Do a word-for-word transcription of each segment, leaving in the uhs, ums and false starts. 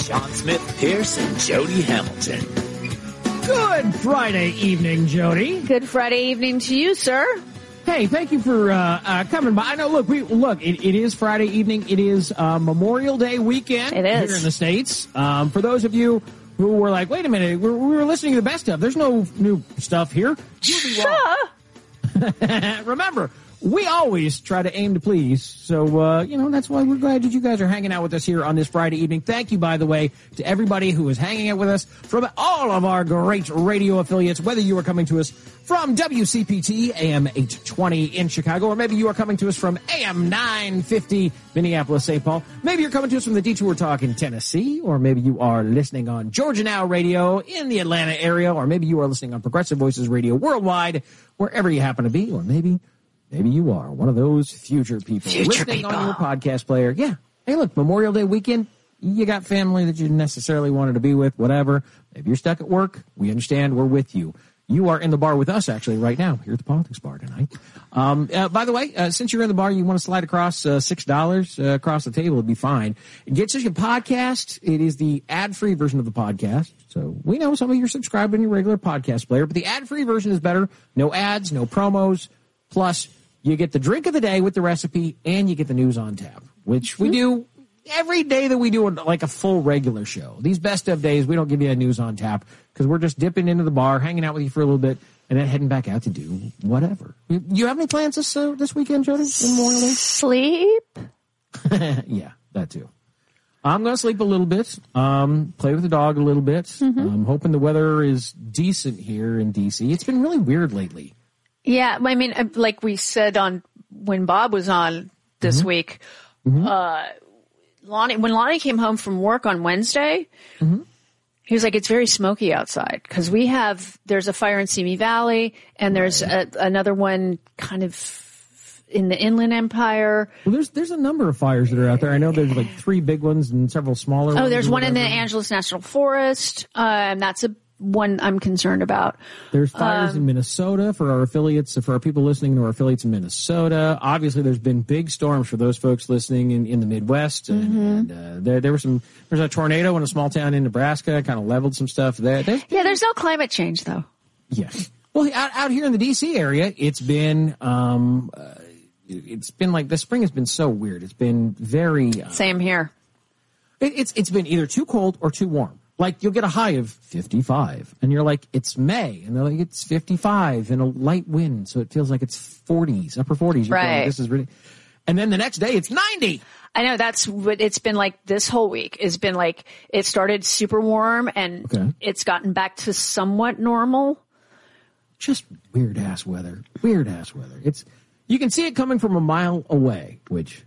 Sean Smith Pierce and Jody Hamilton. Good Friday evening, Jody. Good Friday evening to you, sir. Hey, thank you for uh, uh, coming by. I know, look, we look. It, it is Friday evening. It is uh, Memorial Day weekend it is. here in the States. Um, for those of you who were like, wait a minute, we're, we were listening to the best of. There's no new stuff here. Sure. Remember, we always try to aim to please. So, uh, you know, that's why we're glad that you guys are hanging out with us here on this Friday evening. Thank you, by the way, to everybody who is hanging out with us from all of our great radio affiliates, whether you are coming to us from W C P T A M eight twenty in Chicago, or maybe you are coming to us from A M nine fifty Minneapolis, Saint Paul. Maybe you're coming to us from the Detour Talk in Tennessee, or maybe you are listening on Georgia Now Radio in the Atlanta area, or maybe you are listening on Progressive Voices Radio worldwide, wherever you happen to be, or maybe maybe you are one of those future people future listening people. on your podcast player. Yeah. Hey, look, Memorial Day weekend, you got family that you necessarily wanted to be with, whatever. Maybe you're stuck at work. We understand. We're with you. You are in the bar with us, actually, right now, here at the Politics Bar tonight. Um, uh, by the way, uh, since you're in the bar, you want to slide across uh, six dollars uh, across the table, it'd be fine. It gets us your podcast. It is the ad-free version of the podcast. So we know some of you are subscribed in your regular podcast player, but the ad-free version is better. No ads, no promos. Plus, you get the drink of the day with the recipe, and you get the news on tap, which we do every day that we do like a full regular show. These best of days, we don't give you a news on tap because we're just dipping into the bar, hanging out with you for a little bit, and then heading back out to do whatever. You, you have any plans this uh, this weekend, Jody? Memorial Day? Sleep? Yeah, that too. I'm going to sleep a little bit, um, play with the dog a little bit. Mm-hmm. I'm hoping the weather is decent here in D C. It's been really weird lately. Yeah, I mean, like we said on when Bob was on this mm-hmm. week, mm-hmm. uh, Lonnie, when Lonnie came home from work on Wednesday, mm-hmm. he was like, it's very smoky outside because we have, there's a fire in Simi Valley and there's right. a, another one kind of in the Inland Empire. Well, there's, there's a number of fires that are out there. I know there's like three big ones and several smaller oh, ones. Oh, there's one in the Angeles National Forest. Uh, and that's a one I'm concerned about. There's fires um, in Minnesota for our affiliates, for our people listening to our affiliates in Minnesota. Obviously, there's been big storms for those folks listening in, in the Midwest. Mm-hmm. And, and uh, there, there were some. There's a tornado in a small town in Nebraska, kind of leveled some stuff there. There's, yeah, there's no climate change though. Yes. Well, out, out here in the D C area, it's been um, uh, it's been like the spring has been so weird. It's been very uh, same here. It, it's it's been either too cold or too warm. Like, you'll get a high of fifty-five, and you're like, it's May, and they're like, it's fifty-five, and a light wind, so it feels like it's forties, upper forties. You're right. Like, this is really, and then the next day, it's ninety. I know, that's what it's been like this whole week. It's been like, it started super warm, and okay. it's gotten back to somewhat normal. Just weird-ass weather. Weird-ass weather. It's, you can see it coming from a mile away, which...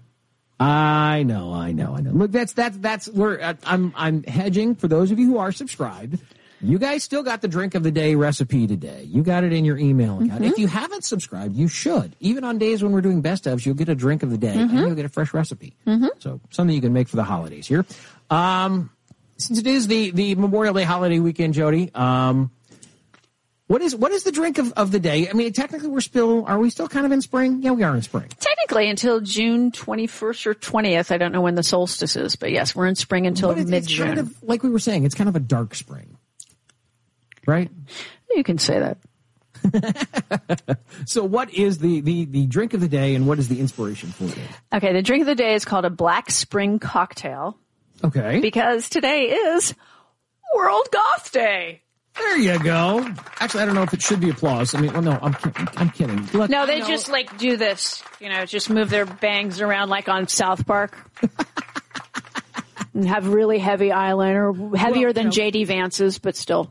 I know, I know, I know. Look, that's that's that's where uh, I'm I'm hedging for those of you who are subscribed. You guys still got the drink of the day recipe today. You got it in your email account. Mm-hmm. If you haven't subscribed, you should. Even on days when we're doing best ofs, you'll get a drink of the day mm-hmm. and you'll get a fresh recipe. Mm-hmm. So something you can make for the holidays here. Um, since it is the the Memorial Day holiday weekend, Jody. Um, What is what is the drink of, of the day? I mean, technically, we're still are we still kind of in spring? Yeah, we are in spring. Technically, until June twenty-first or twentieth. I don't know when the solstice is, but yes, we're in spring until it's, mid it's June. Kind of, like we were saying, it's kind of a dark spring, right? You can say that. So, what is the, the the drink of the day, and what is the inspiration for it? Okay, the drink of the day is called a Black Spring Cocktail. Okay, because today is World Goth Day. There you go. Actually, I don't know if it should be applause. I mean, well, no, I'm kidding. I'm kidding. Look, no, they just like do this, you know, just move their bangs around like on South Park. And have really heavy eyeliner, heavier well, than know. J D Vance's, but still.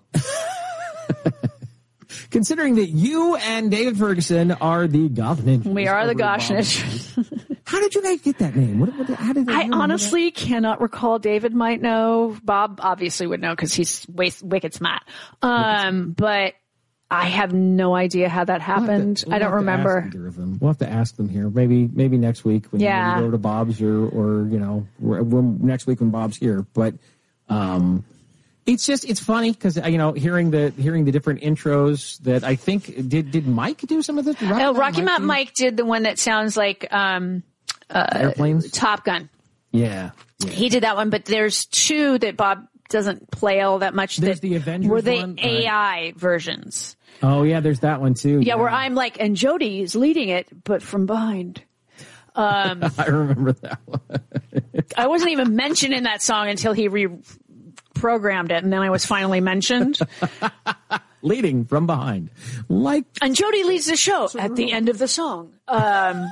Considering that you and David Ferguson are the Goth Ninjas. We are the Goth Ninjas. How did you guys get that name? What, what, how did I honestly that? cannot recall. David might know. Bob obviously would know because he's way, wicked smart. Um, but I have no idea how that happened. We'll to, we'll I don't remember. We'll have to ask them here. Maybe maybe next week when yeah. we go to Bob's or, or you know, when, next week when Bob's here. But um, it's just it's funny because you know hearing the hearing the different intros that I think did did Mike do some of this? Rocky, oh, Rocky Mountain Mike, Mike did the one that sounds like um, uh, airplanes, Top Gun. Yeah. yeah. He did that one, but there's two that Bob doesn't play all that much. There's that the Avengers were the one, A I right. versions. Oh, yeah, there's that one, too. Yeah, yeah, where I'm like, and Jody is leading it, but from behind. Um, I remember that one. I wasn't even mentioned in that song until he reprogrammed it, and then I was finally mentioned. Leading from behind. Like, and Jody leads the show at the end of the song. Um,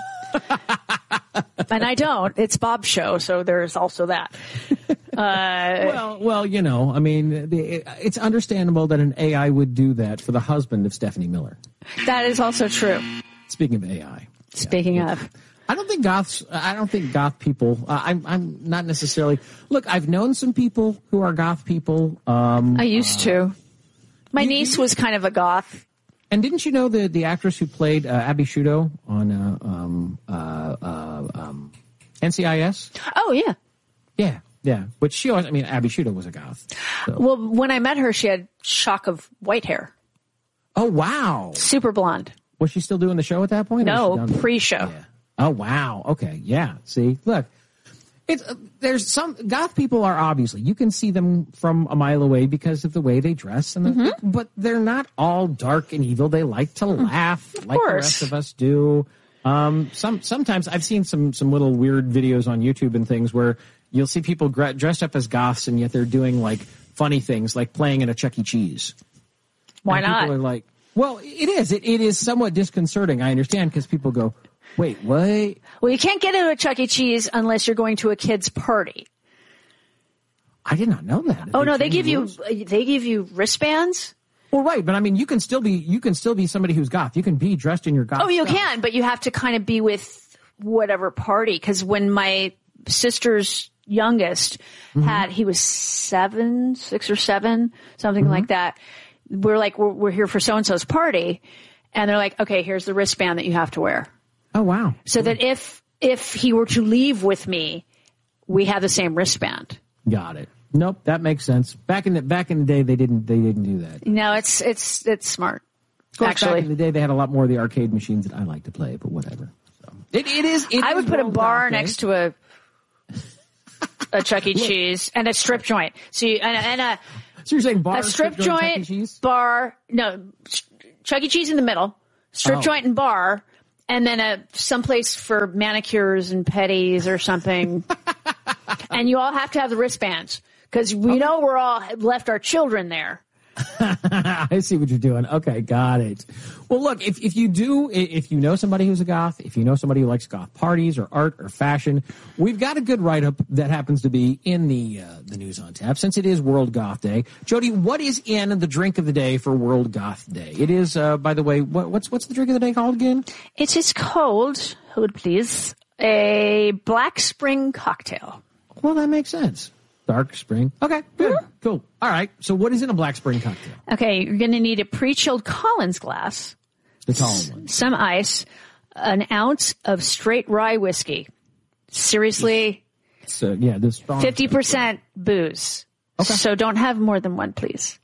and I don't. It's Bob's show, so there's also that. Uh, well, well, you know, I mean, the, it's understandable that an A I would do that for the husband of Stephanie Miller. That is also true. Speaking of A I. Speaking yeah. of. I don't think goths, I don't think goth people, uh, I'm, I'm not necessarily, look, I've known some people who are goth people. Um, I used uh, to. My you, niece you, was kind of a goth. And didn't you know the, the actress who played uh, Abby Shudo on uh, um, uh, uh, um, N C I S? Oh, yeah. Yeah, yeah. But she always, I mean, Abby Shudo was a goth. So. Well, when I met her, she had shock of white hair. Oh, wow. Super blonde. Was she still doing the show at that point? No, pre-show. Yeah. Oh, wow. Okay. Yeah. See, look, it's, uh, there's some goth people are obviously, you can see them from a mile away because of the way they dress, and the, Mm-hmm. but they're not all dark and evil. They like to laugh of like course. the rest of us do. Um, some, sometimes I've seen some, some little weird videos on YouTube and things where you'll see people gra- dressed up as goths and yet they're doing like funny things like playing in a Chuck E. Cheese. Why and not? People are like, well, it is. It, it is somewhat disconcerting. I understand because people go, wait, what? Well, you can't get into a Chuck E. Cheese unless you're going to a kid's party. I did not know that. Oh, no, they change give you, rules? they give you wristbands. Well, right, but I mean, you can still be, you can still be somebody who's goth. You can be dressed in your goth. Oh, you stuff. can, but you have to kind of be with whatever party. Because when my sister's youngest Mm-hmm. had, he was seven, six or seven, something Mm-hmm. like that. We're like, we're, we're here for so-and-so's party. And they're like, okay, here's the wristband that you have to wear. Oh, wow. So that if, if he were to leave with me, we have the same wristband. Got it. Nope, that makes sense. Back in the back in the day, they didn't they didn't do that. No, it's, it's, it's smart. Of course, Actually, back in the day, they had a lot more of the arcade machines that I like to play, but whatever. So it, it is. It I is would put a World bar Goth Day. next to a a Chuck E. Cheese and a strip joint. So you, and, a- and a So you're saying bar, a strip joint, Chuck E. joint, Cheese? bar, no, Chuck E. Cheese in the middle, strip Oh. joint and bar, and then a someplace for manicures and pedis or something. And you all have to have the wristbands because we know we're all left our children there. I see what you're doing. Okay, got it. Well, look, if, if you do, if you know somebody who's a goth, if you know somebody who likes goth parties or art or fashion, we've got a good write-up that happens to be in the uh, the News on Tap since it is World Goth Day. Jody, what is in the drink of the day for World Goth Day? It is, uh, by the way, what, what's what's the drink of the day called again? It is called, hold please, a Black Spring cocktail. Well, that makes sense. Dark spring. Okay, good, cool. All right. So, what is in a Black Spring cocktail? Okay, you're going to need a pre-chilled Collins glass, The tall one. some ice, an ounce of straight rye whiskey. Seriously, So, yeah, the strong. fifty percent booze. Okay. So don't have more than one, please.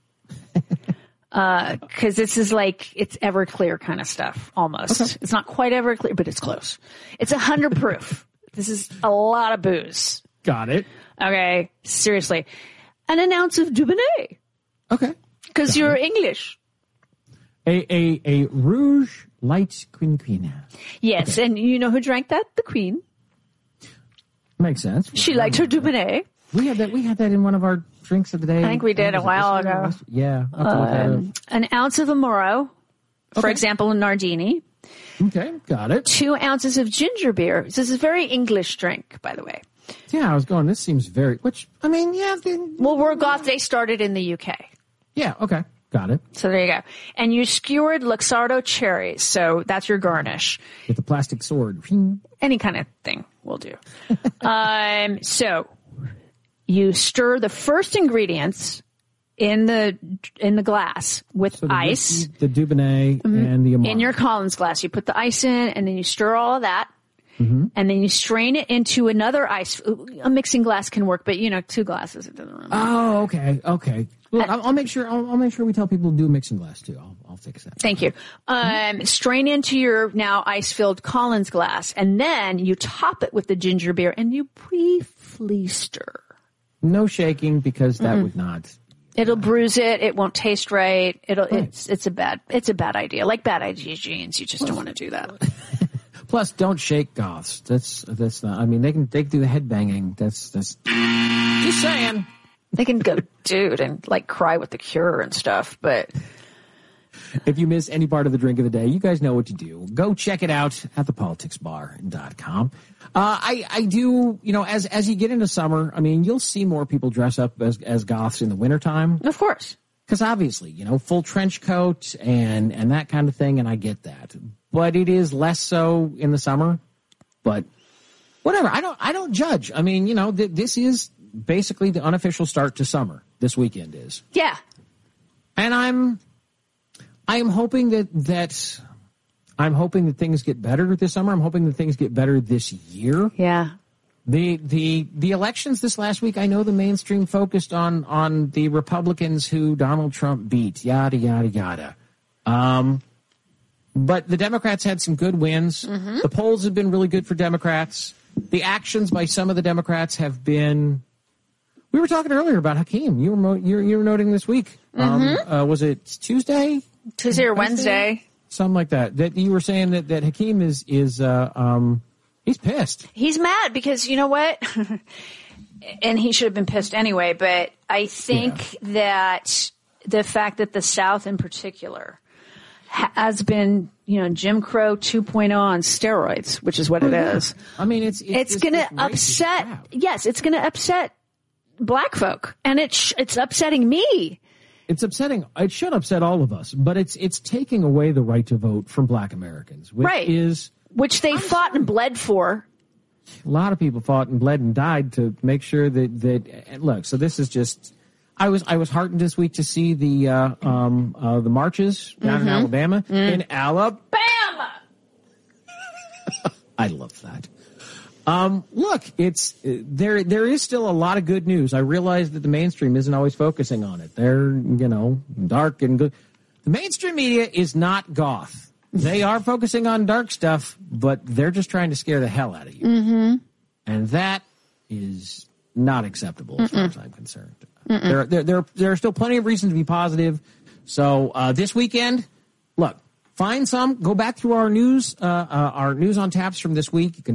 Uh, cause this is like, it's Everclear kind of stuff, almost. Okay. It's not quite Everclear, but it's close. It's a hundred proof. This is a lot of booze. Got it. Okay, seriously. And an ounce of Dubonnet. Okay. Cause you're English. A a a Rouge Light Queen Queen. Yes, and you know who drank that? The Queen. Makes sense. She liked her Dubonnet. We had that. We had that in one of our drinks of the day. I think we did a Was it while this year or ago. last- Yeah. I'll have to look that Um, an ounce of Amaro, for Okay. example, a Nardini. up. Okay, got it. Two ounces of ginger beer. This is a very English drink, by the way. Yeah, I was going. This seems very. Which I mean, yeah, then, Well, World Goth Day started in the U K. yeah. Okay, got it. So there you go. And you skewered Luxardo cherries. So that's your garnish. With the plastic sword. Any kind of thing will do. um, so you stir the first ingredients in the in the glass with So the ice. whiskey, the Dubonnet, and the Amaro. In your Collins glass, you put the ice in, and then you stir all of that, Mm-hmm. and then you strain it into another ice. A mixing glass can work, but you know, two glasses it doesn't really matter. Oh, okay, okay. Well, I'll, I'll make sure. I'll, I'll make sure we tell people to do mixing glass too. I'll, I'll fix that. Thank you. Um, strain into your now ice-filled Collins glass, and then you top it with the ginger beer, and you fleester. No shaking because that Mm-mm. would not. It'll bruise it. It won't taste right. It'll. Right. It's. It's a bad. It's a bad idea. Like bad idea jeans. You just don't want to do that. Plus, don't shake goths. That's that's not. I mean, they can they can do the head banging. That's that's. Just saying. They can go, dude, and like cry with the Cure and stuff. But if you miss any part of the drink of the day, you guys know what to do. Go check it out at the politics bar dot com. Uh, I, I do, you know, as, as you get into summer, I mean, you'll see more people dress up as, as goths in the wintertime. Of course. Because obviously, you know, full trench coat and, and that kind of thing, and I get that. But it is less so in the summer. But whatever, I don't, I don't judge. I mean, you know, th- this is basically the unofficial start to summer. This weekend is. Yeah. And I'm, I am hoping that, that, I'm hoping that things get better this summer. I'm hoping that things get better this year. Yeah. The the the elections this last week, I know the mainstream focused on on the Republicans who Donald Trump beat, yada yada yada. Um, but the Democrats had some good wins. Mm-hmm. The polls have been really good for Democrats. The actions by some of the Democrats have been. We were talking earlier about Hakeem. You were you were, you were noting this week. Mm-hmm. Um, uh, was it Tuesday? Tuesday or Wednesday? Something like that. That you were saying that, that Hakeem is is uh, um he's pissed. He's mad because you know what? And he should have been pissed anyway, but I think yeah. that the fact that the South in particular has been, you know, Jim Crow two point oh on steroids, which is what it is. I mean, it's it's, it's going to upset. Crap. Yes, it's going to upset black folk, and it's it's upsetting me. It's upsetting. It should upset all of us, but it's it's taking away the right to vote from black Americans, which right. is which they I'm fought sorry. and bled for. A lot of people fought and bled and died to make sure that that look. So this is just. I was I was heartened this week to see the uh, um uh, the marches down mm-hmm. in Alabama. Mm. In Alabama, I love that. Um, look, it's there. There is still a lot of good news. I realize that the mainstream isn't always focusing on it. They're, you know, dark and good. The mainstream media is not goth. They are focusing on dark stuff, but they're just trying to scare the hell out of you. Mm-hmm. And that is not acceptable as Mm-mm. far as I'm concerned. There, there, there, there are still plenty of reasons to be positive. So uh, this weekend, look, find some. Go back through our news, uh, uh, our news on taps from this week. You can